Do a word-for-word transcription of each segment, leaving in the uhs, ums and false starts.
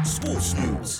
Sports News.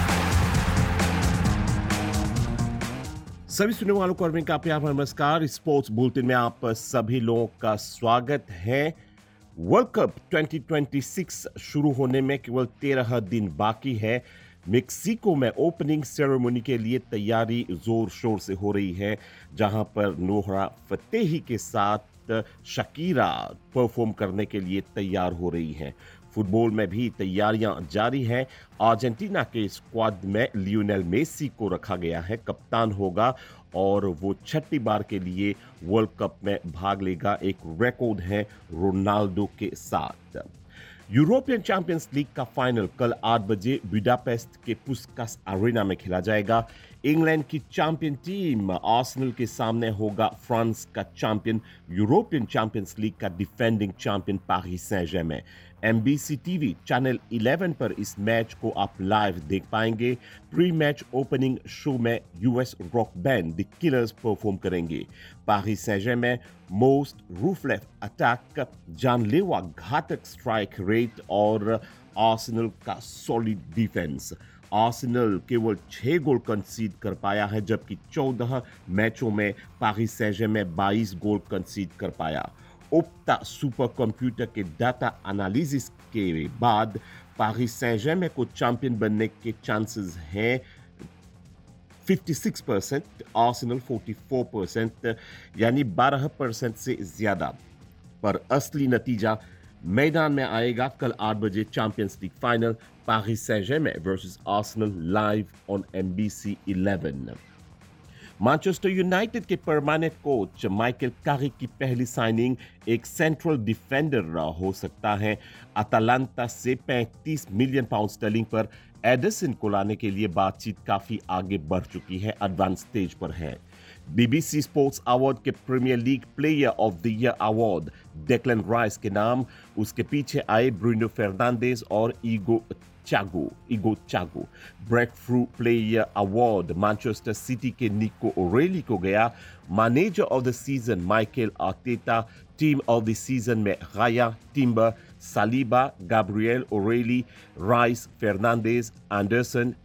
सभी सुनने वालों को अरविंद का प्यार भरा नमस्कार। स्पोर्ट्स बुलेटिन में आप सभी लोगों का स्वागत है। World cup twenty twenty six शुरू होने में केवल तेरह दिन बाकी है। मेक्सिको में ओपनिंग सेरेमनी के लिए तैयारी जोर शोर से हो रही है, जहां पर नोहरा फतेही के साथ शकीरा परफॉर्म करने के लिए तैयार हो रही हैं। फुटबॉल में भी तैयारियां जारी हैं। अर्जेंटीना के स्क्वाड में लियोनेल मेसी को रखा गया है, कप्तान होगा और वो छठी बार के लिए वर्ल्ड कप में भाग लेगा। एक रिकॉर्ड है रोनाल्डो के साथ। यूरोपियन चैंपियंस लीग का फाइनल कल आठ बजे बुडापेस्ट के पुस्कास अरेना में खेला जाएगा। इंग्लैंड की चैंपियन टीम आर्सेनल के सामने होगा फ्रांस का चैंपियन, यूरोपियन चैंपियंस लीग का defending champion Paris San जर्में। MBC TV channel eleven पर इस मैच को आप लाइव देख पाएंगे। प्री मैच ओपनिंग शो में US rock band the killers perform करेंगे। पेरिस सैन जर्में मोस्ट रूफलेस अटैक, जानलेवा घातक स्ट्राइक रेट और आर्सेनल का सॉलिड डिफेंस। आर्सेनल केवल छह गोल कंसीड कर पाया है, जबकि चौदह मैचों में पेरिस सैन जर्में बाईस गोल कंसीड कर पाया। ओप्टा सुपर कंप्यूटर के डाटा एनालिसिस के बाद पेरिस सैन जर्में को चैंपियन बनने के चांसेस हैं छप्पन परसेंट, आर्सेनल चौवालीस परसेंट, यानी बारह परसेंट से ज्यादा। पर असली नतीजा मैदान में आएगा कल आठ बजे। Champions league final Paris San जर्में versus Arsenal live on MBC eleven. Manchester United के परमानेंट कोच माइकल कैरिक की पहली साइनिंग एक सेंट्रल डिफेंडर हो सकता है। अटालांटा से पैंतीस मिलियन पाउंड स्टर्लिंग पर एडरसन को लाने के लिए बातचीत काफी आगे बढ़ चुकी है, एडवांस स्टेज पर है। बीबीसी स्पोर्ट्स अवार्ड के premiere league player of the year award Declan rice के नाम, उसके पीछे आए ब्रूनो फर्नांडिस और ego चागो ego चागो। Break through player award Manchester city के निको ओरेली को गया। Manager of the season Michael Arteta, team of the season में राया, timber, Saliba, Gabriel ओरेली, rice, Fernandes, Anderson,